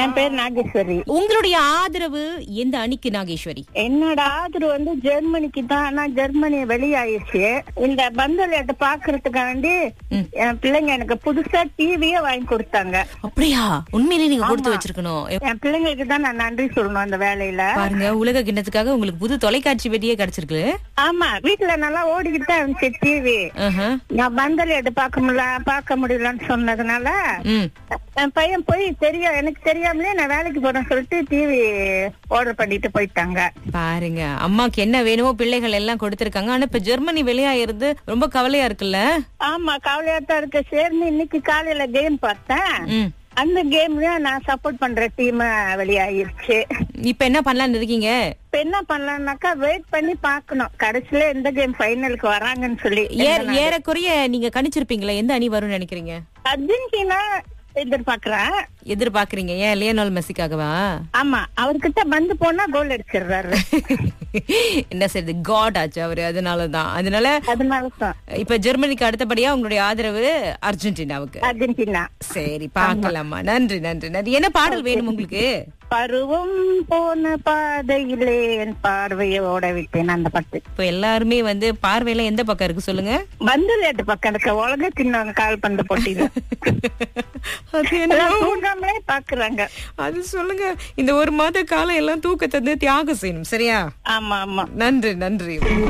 என் பேர் நாகேஸ்வரி. உங்களுடைய ஆதரவு எந்த அணிக்கு நாகேஸ்வரி? என்னோட ஆதரவு வந்து ஜெர்மனிக்கு தான். ஆனா ஜெர்மனி வெளியாயிருச்சு. இந்த பந்து விளையாட்டு பாக்குறதுக்காண்டி என் பிள்ளைங்க எனக்கு புதுசா டிவியே வாங்கி கொடுத்தாங்க. அப்படியா? உண்மையிலேயே நீங்க கொடுத்து வச்சிருக்கணும். என் பிள்ளைங்களுக்கு தான் நான் நன்றி சொல்லணும் அந்த வேலையில. பாருங்க, உலக கிண்ணத்துக்காக உங்களுக்கு புது தொலைக்காட்சி பெட்டியே கிடைச்சிருக்கு. ஆமா, வீட்டுல நல்லா ஓடிக்கிட்டு தான் இருந்துச்சு டிவி. நான் பந்து விளையாட்டு பார்க்க முடியலன்னு சொன்னதுனால என் பையன் போய் எனக்கு தெரியாமலே நான் வேலைக்கு போறேன்னு சொல்லிட்டு டிவி ஆர்டர் பண்ணிட்டு போயிட்டாங்க. பாருங்க, அம்மாக்கு என்ன வேணுமோ பிள்ளைகள் எல்லாம் கொடுத்திருக்காங்க. ஆனா இப்ப ஜெர்மனி வெளியாயிருது, ரொம்ப கவலையா இருக்குல்ல? ஆமா, கவலையா தான் இருக்கு. சேர்ந்து இன்னைக்கு காலையில கேம் பார்த்தேன். அந்த கேம்ல நான் சப்போர்ட் பண்ற டீம் வெளியாயிருச்சு. இப்ப என்ன பண்ணலாம்னு இருக்கீங்க? இப்ப என்ன பண்ணலாம்னாக்கா வெயிட் பண்ணி பாக்கணும் கடைசியில எந்த கேம் ஃபைனலுக்கு வராங்கன்னு சொல்லி. ஏறக்குறைய நீங்க கணிச்சிருப்பீங்களா எந்த அணி வரும்னு நினைக்கிறீங்க? அர்ஜென்டினா எதிர்பார்க்கறீங்க. ஏன், லியோனல் மெஸ்ஸிக்காகவா? ஆமா, அவர்கிட்ட வந்து போனா கோல் அடிச்சிடுறாரு. என்ன செய்யுது, காட் ஆச்சு அவரு. அதனால இப்ப ஜெர்மனிக்கு அடுத்தபடியா உங்களுடைய ஆதரவு அர்ஜென்டினா. சரி, பாக்கலாமா. நன்றி நன்றி நன்றி. என்ன பாடல் வேணும் உங்களுக்கு? பருவம் போன பாதையிலே என் பார்வையோட விட்டேன் அந்த பாட்டு. இப்ப எல்லாருமே வந்து பார்வையில எந்த பக்கம் இருக்கு சொல்லுங்க? பந்து விளையாட்டு பக்கம் இருக்க உலக சின்ன கால்பந்து போட்டியில தூங்காமலே பாக்குறாங்க. அது சொல்லுங்க. இந்த ஒரு மாத காலம் எல்லாம் தூக்கத்தை தியாகம் செய்யணும், சரியா? ஆமா ஆமா. நன்றி நன்றி.